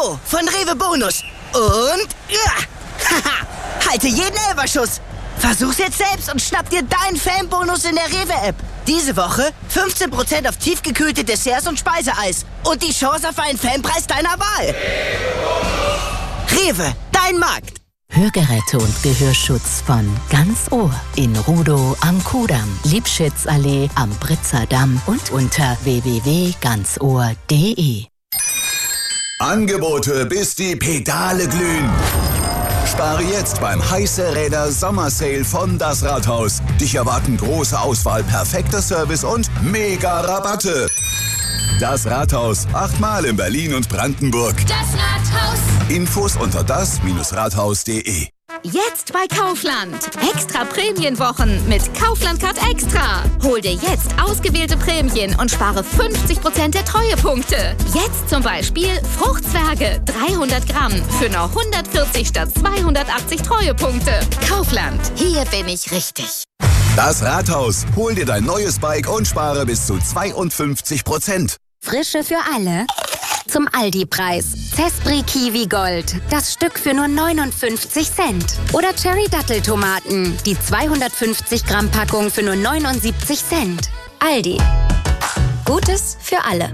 So, von Rewe Bonus. Und, halte jeden Elferschuss. Versuch's jetzt selbst und schnapp dir deinen Fanbonus in der Rewe-App. Diese Woche 15% auf tiefgekühlte Desserts und Speiseeis. Und die Chance auf einen Fanpreis deiner Wahl. Rewe, dein Markt. Hörgeräte und Gehörschutz von Ganz Ohr in Rudow am Kudamm, Liebschitzallee am Britzer Damm und unter www.ganzohr.de. Angebote, bis die Pedale glühen. Spare jetzt beim Heiße Räder Sommersale von Das Rathaus. Dich erwarten große Auswahl, perfekter Service und mega Rabatte. Das Rathaus, 8-mal in Berlin und Brandenburg. Das Rathaus. Infos unter das-rathaus.de. Jetzt bei Kaufland. Extra Prämienwochen mit Kaufland Card Extra. Hol dir jetzt ausgewählte Prämien und spare 50% der Treuepunkte. Jetzt zum Beispiel Fruchtzwerge 300 Gramm für nur 140 statt 280 Treuepunkte. Kaufland, hier bin ich richtig. Das Rathaus, hol dir dein neues Bike und spare bis zu 52%. Frische für alle. Zum Aldi-Preis. Zespri Kiwi Gold. Das Stück für nur 59 Cent. Oder Cherry-Datteltomaten. Die 250 Gramm Packung für nur 79 Cent. Aldi. Gutes für alle.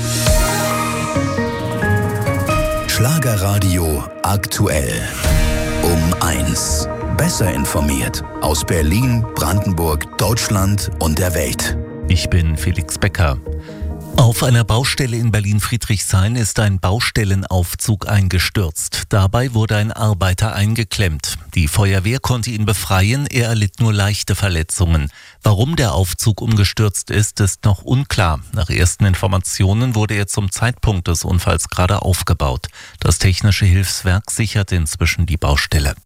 Schlagerradio aktuell. Um 1. Besser informiert. Aus Berlin, Brandenburg, Deutschland und der Welt. Ich bin Felix Becker. Auf einer Baustelle in Berlin-Friedrichshain ist ein Baustellenaufzug eingestürzt. Dabei wurde ein Arbeiter eingeklemmt. Die Feuerwehr konnte ihn befreien, er erlitt nur leichte Verletzungen. Warum der Aufzug umgestürzt ist, ist noch unklar. Nach ersten Informationen wurde er zum Zeitpunkt des Unfalls gerade aufgebaut. Das Technische Hilfswerk sichert inzwischen die Baustelle.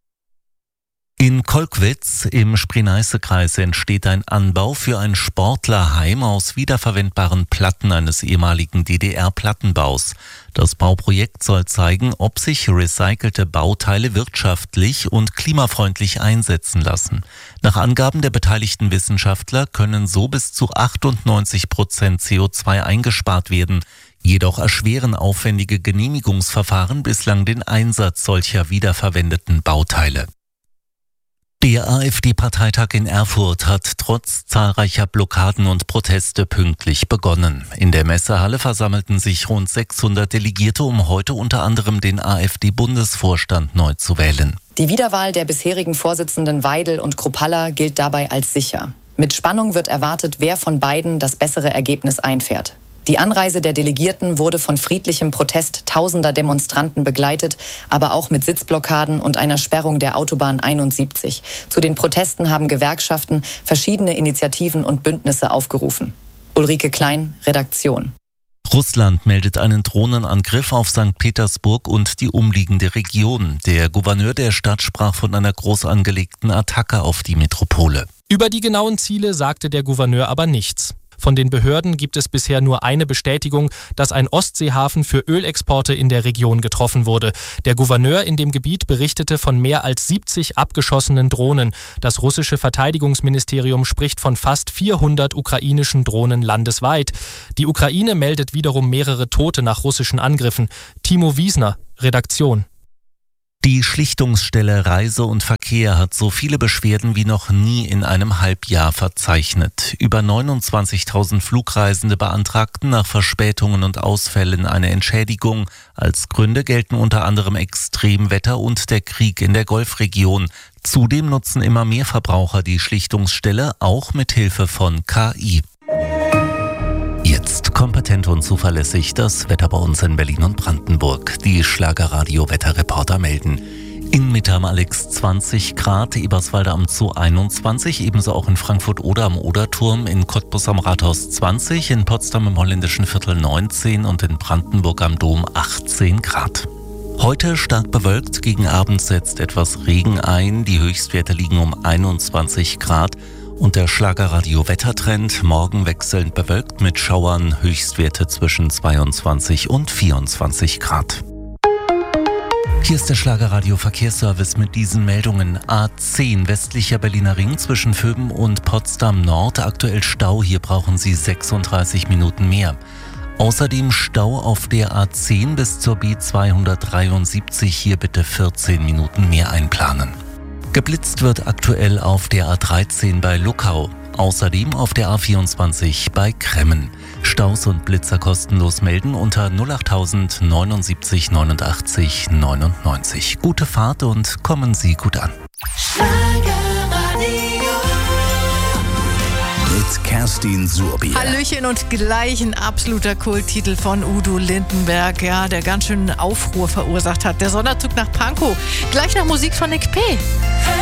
In Kolkwitz im Spree-Neiße-Kreis entsteht ein Anbau für ein Sportlerheim aus wiederverwendbaren Platten eines ehemaligen DDR-Plattenbaus. Das Bauprojekt soll zeigen, ob sich recycelte Bauteile wirtschaftlich und klimafreundlich einsetzen lassen. Nach Angaben der beteiligten Wissenschaftler können so bis zu 98% CO2 eingespart werden. Jedoch erschweren aufwendige Genehmigungsverfahren bislang den Einsatz solcher wiederverwendeten Bauteile. Der AfD-Parteitag in Erfurt hat trotz zahlreicher Blockaden und Proteste pünktlich begonnen. In der Messehalle versammelten sich rund 600 Delegierte, um heute unter anderem den AfD-Bundesvorstand neu zu wählen. Die Wiederwahl der bisherigen Vorsitzenden Weidel und Kruppalla gilt dabei als sicher. Mit Spannung wird erwartet, wer von beiden das bessere Ergebnis einfährt. Die Anreise der Delegierten wurde von friedlichem Protest tausender Demonstranten begleitet, aber auch mit Sitzblockaden und einer Sperrung der Autobahn 71. Zu den Protesten haben Gewerkschaften verschiedene Initiativen und Bündnisse aufgerufen. Ulrike Klein, Redaktion. Russland meldet einen Drohnenangriff auf St. Petersburg und die umliegende Region. Der Gouverneur der Stadt sprach von einer groß angelegten Attacke auf die Metropole. Über die genauen Ziele sagte der Gouverneur aber nichts. Von den Behörden gibt es bisher nur eine Bestätigung, dass ein Ostseehafen für Ölexporte in der Region getroffen wurde. Der Gouverneur in dem Gebiet berichtete von mehr als 70 abgeschossenen Drohnen. Das russische Verteidigungsministerium spricht von fast 400 ukrainischen Drohnen landesweit. Die Ukraine meldet wiederum mehrere Tote nach russischen Angriffen. Timo Wiesner, Redaktion. Die Schlichtungsstelle Reise und Verkehr hat so viele Beschwerden wie noch nie in einem Halbjahr verzeichnet. Über 29.000 Flugreisende beantragten nach Verspätungen und Ausfällen eine Entschädigung. Als Gründe gelten unter anderem Extremwetter und der Krieg in der Golfregion. Zudem nutzen immer mehr Verbraucher die Schlichtungsstelle, auch mit Hilfe von KI. Jetzt kompetent und zuverlässig das Wetter bei uns in Berlin und Brandenburg. Die Schlagerradio-Wetterreporter melden. In Mitte am Alex 20 Grad, Eberswalde am Zoo 21, ebenso auch in Frankfurt oder am Oderturm, in Cottbus am Rathaus 20, in Potsdam im Holländischen Viertel 19 und in Brandenburg am Dom 18 Grad. Heute stark bewölkt, gegen Abend setzt etwas Regen ein, die Höchstwerte liegen um 21 Grad. Und der Schlagerradio-Wettertrend, morgen wechselnd bewölkt mit Schauern, Höchstwerte zwischen 22 und 24 Grad. Hier ist der Schlagerradio-Verkehrsservice mit diesen Meldungen. A10 westlicher Berliner Ring zwischen Vöben und Potsdam Nord, aktuell Stau, hier brauchen Sie 36 Minuten mehr. Außerdem Stau auf der A10 bis zur B273, hier bitte 14 Minuten mehr einplanen. Geblitzt wird aktuell auf der A13 bei Luckau, außerdem auf der A24 bei Kremmen. Staus und Blitzer kostenlos melden unter 08000 79 89 99. Gute Fahrt und kommen Sie gut an. Mit Kerstin Surbier. Hallöchen und gleich ein absoluter Kulttitel von Udo Lindenberg, ja, der ganz schön Aufruhr verursacht hat. Der Sonderzug nach Pankow. Gleich nach Musik von Nick P.